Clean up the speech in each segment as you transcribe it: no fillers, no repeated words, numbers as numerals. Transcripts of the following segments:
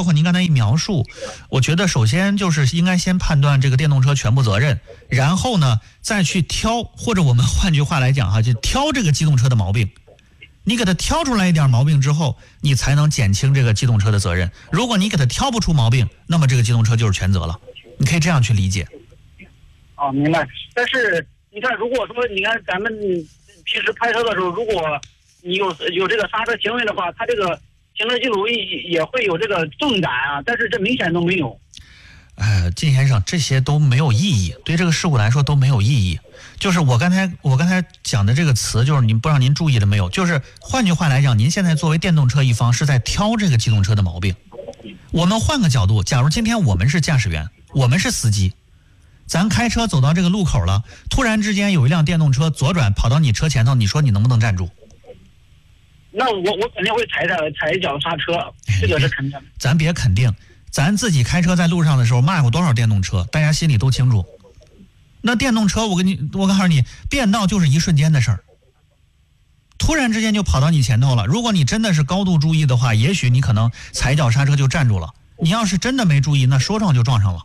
包括您刚才一描述，我觉得首先就是应该先判断这个电动车全部责任，然后呢再去挑，或者我们换句话来讲哈，就挑这个机动车的毛病。你给它挑出来一点毛病之后，你才能减轻这个机动车的责任。如果你给它挑不出毛病，那么这个机动车就是全责了。你可以这样去理解。 哦，明白。但是你看，如果说你看咱们平时开车的时候，如果你有这个刹车行为的话，它这个行车记录仪也会有这个动感啊，但是这明显都没有。 靳先生，这些都没有意义，对这个事故来说都没有意义。就是我刚才讲的这个词，就是您不知道您注意了没有？就是换句话来讲，您现在作为电动车一方是在挑这个机动车的毛病。我们换个角度，假如今天我们是驾驶员，我们是司机，咱开车走到这个路口了，突然之间有一辆电动车左转跑到你车前头，你说你能不能站住？ 那我肯定会踩一脚刹车，这个是肯定的。 咱别肯定，咱自己开车在路上的时候骂过多少电动车，大家心里都清楚。那电动车我告诉你，变道就是一瞬间的事儿，突然之间就跑到你前头了。如果你真的是高度注意的话，也许你可能踩脚刹车就站住了。你要是真的没注意，那说撞就撞上了。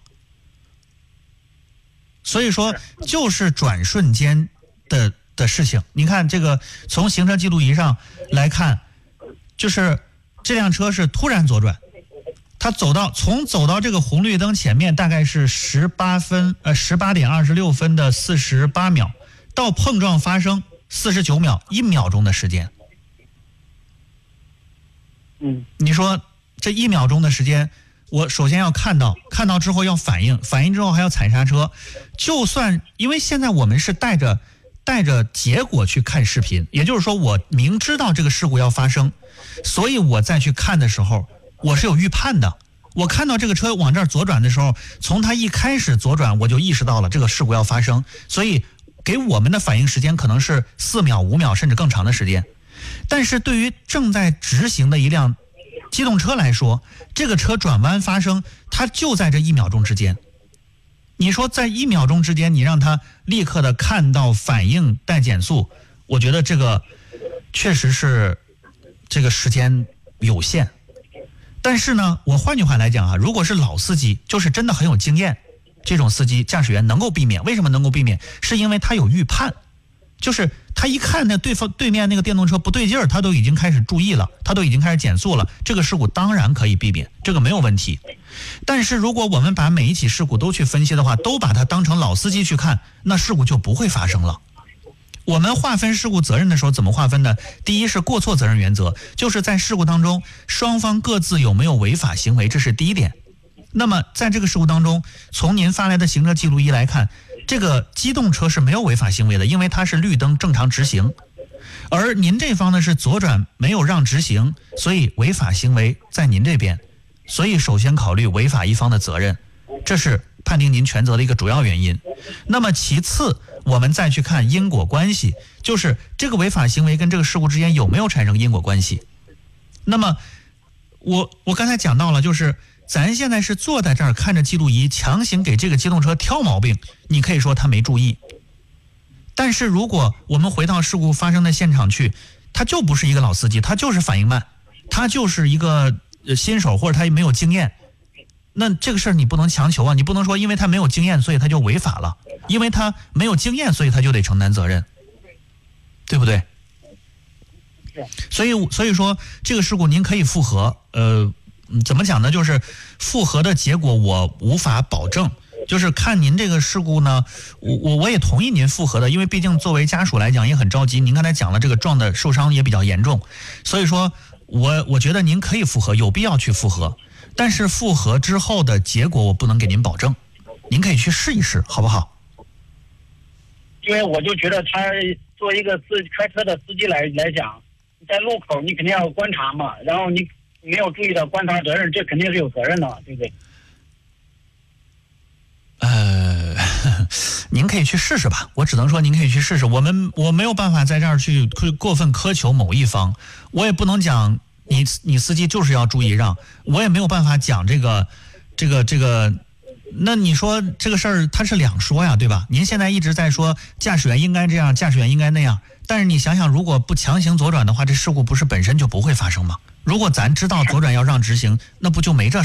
所以说，就是转瞬间的事情。你看这个，从行车记录仪上来看，就是这辆车是突然左转。他走到这个红绿灯前面，大概是18点26分的48秒，到碰撞发生49秒，1秒钟的时间。你说这1秒钟的时间，我首先要看到之后要反应之后还要踩刹车。就算因为现在我们是带着结果去看视频，也就是说我明知道这个事故要发生，所以我再去看的时候，我是有预判的。我看到这个车往这儿左转的时候，从它一开始左转，我就意识到了这个事故要发生，所以给我们的反应时间可能是4秒、5秒甚至更长的时间。但是对于正在直行的一辆机动车来说，这个车转弯发生，它就在这1秒钟之间。你说在1秒钟之间，你让它立刻的看到反应带减速，我觉得这个确实是这个时间有限。但是呢，我换句话来讲啊，如果是老司机，就是真的很有经验，这种司机驾驶员能够避免。为什么能够避免？是因为他有预判，就是他一看那对面那个电动车不对劲儿，他都已经开始注意了，他都已经开始减速了，这个事故当然可以避免，这个没有问题。但是如果我们把每一起事故都去分析的话，都把它当成老司机去看，那事故就不会发生了。我们划分事故责任的时候怎么划分呢？第一是过错责任原则，就是在事故当中双方各自有没有违法行为，这是第一点。那么在这个事故当中，从您发来的行车记录仪来看，这个机动车是没有违法行为的，因为它是绿灯正常直行。而您这方呢是左转没有让直行，所以违法行为在您这边，所以首先考虑违法一方的责任，这是判定您全责的一个主要原因。那么其次我们再去看因果关系，就是这个违法行为跟这个事故之间有没有产生因果关系。那么我刚才讲到了，就是咱现在是坐在这儿看着记录仪强行给这个机动车挑毛病，你可以说他没注意。但是如果我们回到事故发生的现场去，他就不是一个老司机，他就是反应慢，他就是一个新手，或者他没有经验，那这个事儿你不能强求啊，你不能说因为他没有经验所以他就违法了，因为他没有经验所以他就得承担责任，对不对？所以说这个事故您可以复核，怎么讲呢？就是复核的结果我无法保证，就是看您这个事故呢，我也同意您复核的，因为毕竟作为家属来讲也很着急。您刚才讲了这个撞的受伤也比较严重，所以说我觉得您可以复核，有必要去复核，但是复核之后的结果我不能给您保证，您可以去试一试，好不好？ 因为我就觉得他作为一个开车的司机来讲，在路口你肯定要观察嘛，然后你没有注意到观察责任，这肯定是有责任的，对不对？ 您可以去试试吧，我只能说您可以去试试。我没有办法在这儿去过分苛求某一方，我也不能讲你司机就是要注意让，我也没有办法讲这个。那你说这个事儿它是两说呀，对吧？您现在一直在说驾驶员应该这样，驾驶员应该那样，但是你想想，如果不强行左转的话，这事故不是本身就不会发生吗？如果咱知道左转要让直行，那不就没这